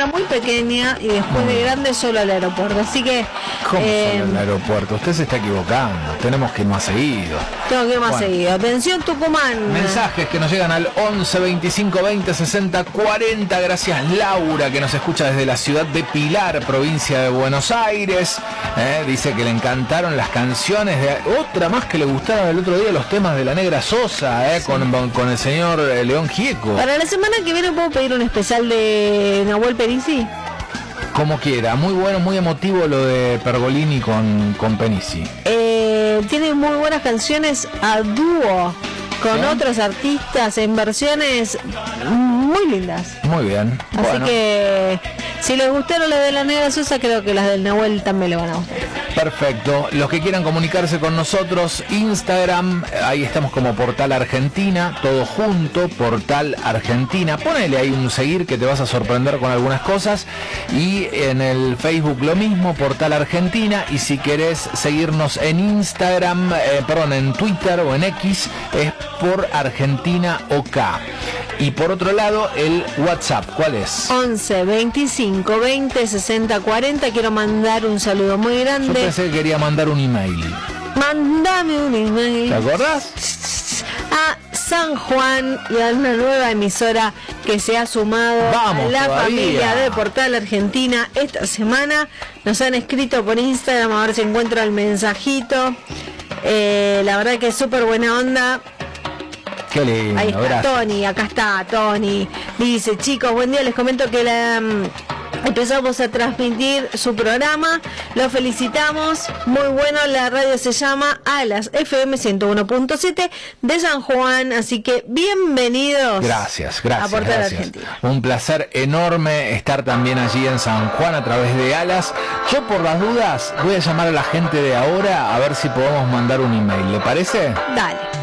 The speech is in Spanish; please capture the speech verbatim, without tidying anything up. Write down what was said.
era muy pequeña y después de grande solo al aeropuerto. Así que... ¿Cómo eh, solo al aeropuerto? Usted se está equivocando. Tenemos que ir más seguido. Tengo que ir más Bueno. seguido. Atención, Tucumán. Mensajes que nos llegan al once veinticinco veinte sesenta cuarenta. Gracias Laura, que nos escucha desde la ciudad de Pilar, provincia de Buenos Aires. Eh, dice que le encantaron las canciones de otra más que le gustaron el otro día, los temas de la Negra Sosa, eh, sí. con, con el señor eh, León Gieco. Para la semana que viene puedo pedir un especial de Nahuel Perizzi. Como quiera, muy bueno, muy emotivo lo de Pergolini con, con Penisi. Eh, tiene muy buenas canciones a dúo con ¿sí? otros artistas en versiones muy lindas. Muy bien. Así bueno. que si les gustaron las de la Negra Sosa, creo que las del Nahuel también le van a gustar. Perfecto. Los que quieran comunicarse con nosotros, Instagram, ahí estamos como Portal Argentina, todo junto, Portal Argentina. Ponele ahí un seguir que te vas a sorprender con algunas cosas. Y en el Facebook lo mismo, Portal Argentina. Y si querés seguirnos en Instagram, eh, perdón, en Twitter o en X, es por Argentina OK. Y por otro lado, el WhatsApp, ¿cuál es? once veinticinco veinte sesenta cuarenta. Quiero mandar un saludo muy grande. Yo pensé que quería mandar un email. Mándame un email. ¿Te acordás? A San Juan y a una nueva emisora que se ha sumado Vamos, a la todavía. familia de Portal Argentina esta semana. Nos han escrito por Instagram, a ver si encuentro el mensajito. Eh, la verdad que es súper buena onda. Qué lindo, ahí está gracias. Tony, acá está Tony. Dice, chicos, buen día, les comento que la... empezamos a transmitir su programa, lo felicitamos, muy bueno, la radio se llama Alas F M ciento uno punto siete de San Juan, así que bienvenidos. Gracias, gracias, a Portal gracias. Argentina. Un placer enorme estar también allí en San Juan a través de Alas. Yo por las dudas voy a llamar a la gente de ahora a ver si podemos mandar un email, ¿le parece? Dale.